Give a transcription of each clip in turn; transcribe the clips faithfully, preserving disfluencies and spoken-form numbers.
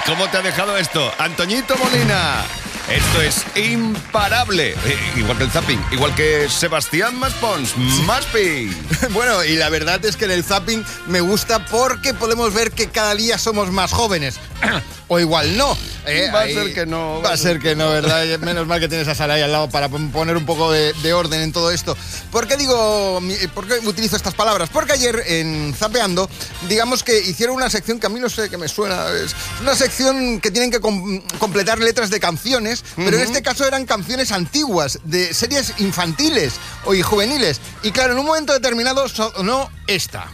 ¿Cómo te ha dejado esto? Antoñito Molina. Esto es imparable. Eh, igual que el zapping, igual que Sebastián Maspons, Maspi. Bueno, y la verdad es que en el zapping me gusta porque podemos ver que cada día somos más jóvenes. O igual no. ¿eh? Va a Ahí, ser que no. Va a ser que no, ¿verdad? Menos mal que tienes a Sara ahí al lado para poner un poco de, de orden en todo esto. ¿Por qué digo, por qué utilizo estas palabras? Porque ayer en Zapeando, digamos que hicieron una sección que a mí no sé qué me suena. Es una sección que tienen que com- completar letras de canciones, uh-huh. pero en este caso eran canciones antiguas, de series infantiles o juveniles. Y claro, en un momento determinado sonó esta.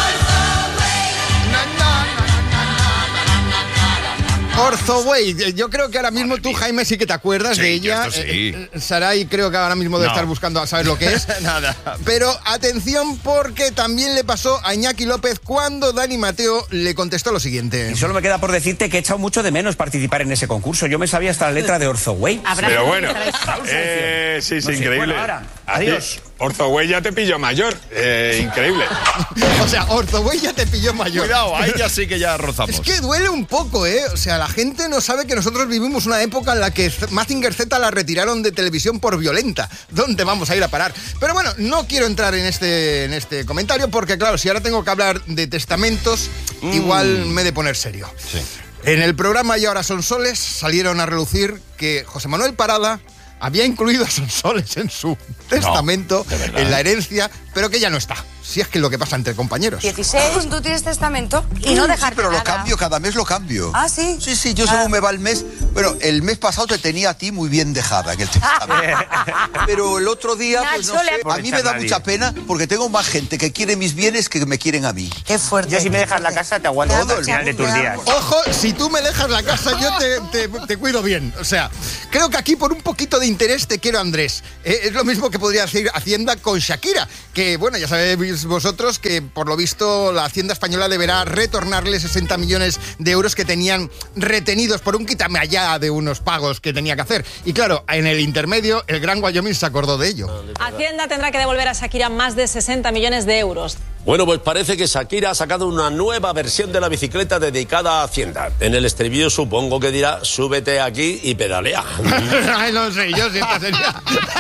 Orthoway, yo creo que ahora mismo tú, Jaime, sí que te acuerdas sí, de ella. Sí. Eh, Saray creo que ahora mismo debe no. estar buscando a saber lo que es. Nada. Pero atención porque también le pasó a Iñaki López cuando Dani Mateo le contestó lo siguiente. Y solo me queda por decirte que he echado mucho de menos participar en ese concurso. Yo me sabía hasta la letra de Orthoway. Pero bueno, eh, sí, sí, no sé, increíble. Bueno, ahora, adiós. Orthoway ya te pilló mayor. Eh, increíble. O sea, Orthoway ya te pilló mayor. Cuidado, ahí ya sí que ya rozamos. Es que duele un poco, ¿eh? O sea, la gente no sabe que nosotros vivimos una época en la que Mazinger Z la retiraron de televisión por violenta. ¿Dónde vamos a ir a parar? Pero bueno, no quiero entrar en este, en este comentario porque, claro, si ahora tengo que hablar de testamentos, mm. igual me he de poner serio. Sí. En el programa Y ahora son soles salieron a relucir que José Manuel Parada había incluido a Sonsoles en su testamento, no, en la herencia, pero que ya no está. Si es que es lo que pasa entre compañeros. dieciséis, tú tienes testamento y no dejar sí, pero nada. lo cambio, cada mes lo cambio. ¿Ah, sí? Sí, sí, yo según me va el mes. Bueno, el mes pasado te tenía a ti muy bien dejada en el testamento. Pero el otro día, pues no sé, a mí me da mucha pena porque tengo más gente que quiere mis bienes que me quieren a mí. Qué fuerte. Yo si me dejas la casa te aguanto todo el final de tus días. Ojo, si tú me dejas la casa yo te, te, te cuido bien. O sea, creo que aquí por un poquito de interés te quiero, Andrés. Eh, es lo mismo que podría hacer Hacienda con Shakira, que bueno, ya sabéis vosotros que por lo visto la Hacienda española deberá retornarle sesenta millones de euros que tenían retenidos por un quítame allá de unos pagos que tenía que hacer. Y claro, en el intermedio el Gran Wyoming se acordó de ello. Hacienda tendrá que devolver a Shakira más de sesenta millones de euros. Bueno, pues parece que Shakira ha sacado una nueva versión de la bicicleta dedicada a Hacienda. En el estribillo supongo que dirá, súbete aquí y pedalea. Ay, no sé, yo siempre sería...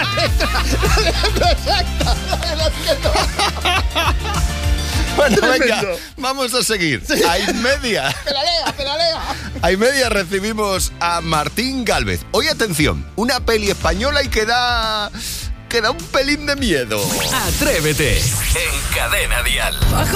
Exacto. Bueno, venga, vamos a seguir. Sí. A y media. Pedalea, pedalea. A y media recibimos a Martín Gálvez. Hoy, atención, una peli española y que da... que da un pelín de miedo. Atrévete en Cadena Dial.